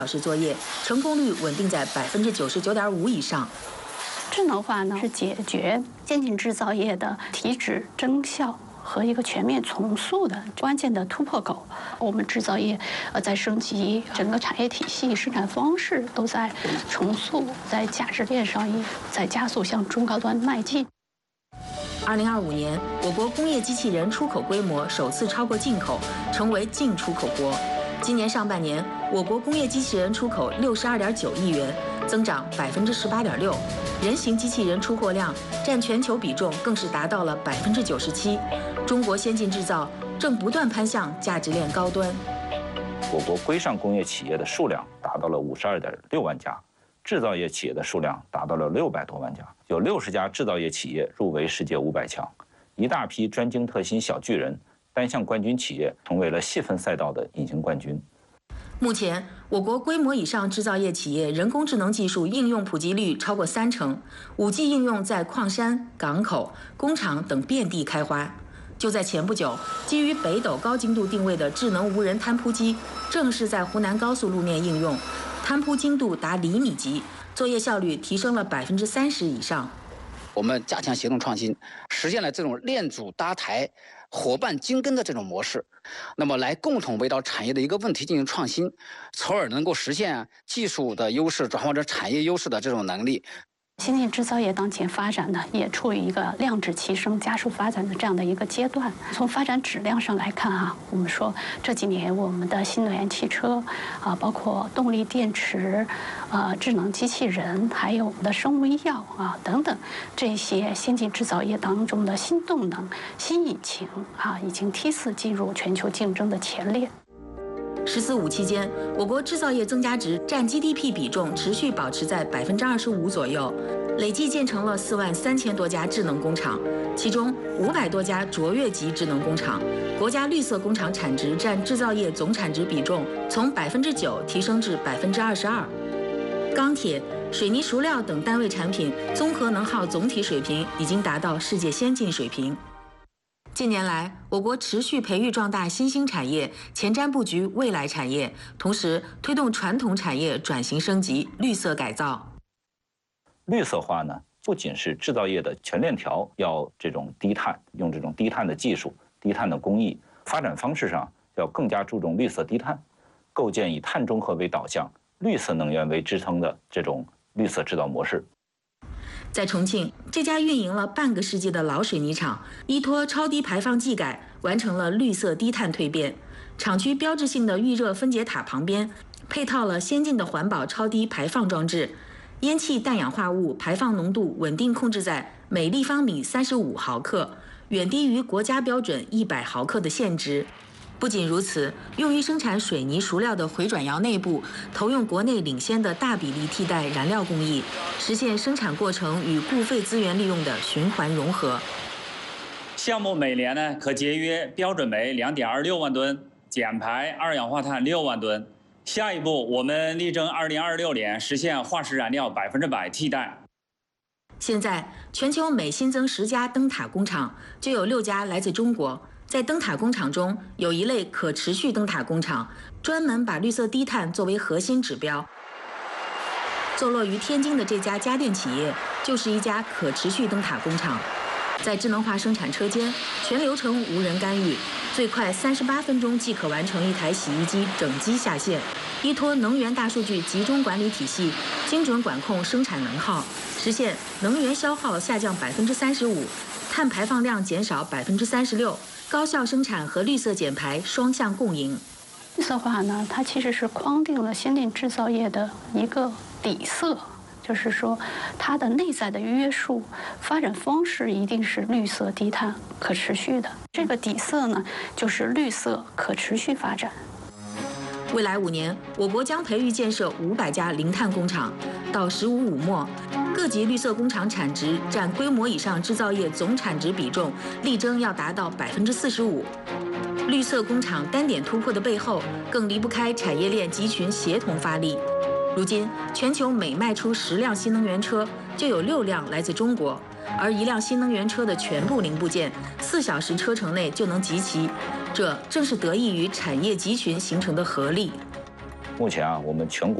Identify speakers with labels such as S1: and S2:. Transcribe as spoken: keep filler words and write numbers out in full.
S1: 小时作业，成功率稳定在百分之九十九点五以上。
S2: 智能化呢是解决先进制造业的提质增效和一个全面重塑的关键的突破口。我们制造业呃在升级，整个产业体系、生产方式都在重塑，在价值链上也在加速向中高端迈进。
S1: 二零二五年，我国工业机器人出口规模首次超过进口，成为净出口国。今年上半年，我国工业机器人出口六十二点九亿元，增长百分之十八点六。人形机器人出货量占全球比重更是达到了百分之九十七。中国先进制造正不断攀向价值链高端。
S3: 我国规上工业企业的数量达到了五十二点六万家。制造业企业的数量达到了六百多万家，有六十家制造业企业入围世界五百强，一大批专精特新小巨人、单项冠军企业成为了细分赛道的隐形冠军。
S1: 目前，我国规模以上制造业企业人工智能技术应用普及率超过三成，五 G 应用在矿山、港口、工厂等遍地开花。就在前不久，基于北斗高精度定位的智能无人摊铺机正式在湖南高速路面应用。摊铺精度达厘米级，作业效率提升了百分之三十以上。
S4: 我们加强协同创新，实现了这种链组搭台、伙伴精耕的这种模式，那么来共同围绕产业的一个问题进行创新，从而能够实现技术的优势转化成产业优势的这种能力。
S2: 先进制造业当前发展呢，也处于一个量质齐升、加速发展的这样的一个阶段。从发展质量上来看啊，我们说这几年我们的新能源汽车啊，包括动力电池、呃智能机器人，还有我们的生物医药啊等等这些先进制造业当中的新动能、新引擎啊，已经梯次进入全球竞争的前列。
S1: 十四五期间，我国制造业增加值占 G D P 比重持续保持在百分之二十五左右，累计建成了四万三千多家智能工厂，其中五百多家卓越级智能工厂。国家绿色工厂产值占制造业总产值比重从百分之九提升至百分之二十二。钢铁、水泥熟料等单位产品综合能耗总体水平已经达到世界先进水平。近年来，我国持续培育壮大新兴产业，前瞻布局未来产业，同时推动传统产业转型升级、绿色改造。
S3: 绿色化呢，不仅是制造业的全链条要这种低碳，用这种低碳的技术、低碳的工艺，发展方式上要更加注重绿色低碳，构建以碳中和为导向、绿色能源为支撑的这种绿色制造模式。
S1: 在重庆，这家运营了半个世纪的老水泥厂，依托超低排放技改，完成了绿色低碳蜕变。厂区标志性的预热分解塔旁边，配套了先进的环保超低排放装置，烟气氮氧化物排放浓度稳定控制在每立方米三十五毫克，远低于国家标准一百毫克的限值。不仅如此，用于生产水泥熟料的回转窑内部投用国内领先的大比例替代燃料工艺，实现生产过程与固废资源利用的循环融合。
S5: 项目每年呢可节约标准煤两点二六万吨，减排二氧化碳六万吨。下一步，我们力争二零二六年实现化石燃料百分之百替代。
S1: 现在，全球每新增十家灯塔工厂，就有六家来自中国。在灯塔工厂中，有一类可持续灯塔工厂，专门把绿色低碳作为核心指标。坐落于天津的这家家电企业，就是一家可持续灯塔工厂。在智能化生产车间，全流程无人干预，最快三十八分钟即可完成一台洗衣机整机下线。依托能源大数据集中管理体系，精准管控生产能耗，实现能源消耗下降百分之三十五，碳排放量减少百分之三十六。高效生产和绿色减排双向共赢。
S2: 绿色化呢，它其实是框定了先进制造业的一个底色，就是说它的内在的约束发展方式一定是绿色低碳可持续的。这个底色呢，就是绿色可持续发展。
S1: 未来五年，我国将培育建设五百家零碳工厂，到“十五五”末，各级绿色工厂产值占规模以上制造业总产值比重，力争要达到百分之四十五。绿色工厂单点突破的背后，更离不开产业链集群协同发力。如今，全球每卖出十辆新能源车，就有六辆来自中国，而一辆新能源车的全部零部件，四小时车程内就能集齐。这正是得益于产业集群形成的合力。
S3: 目前啊，我们全国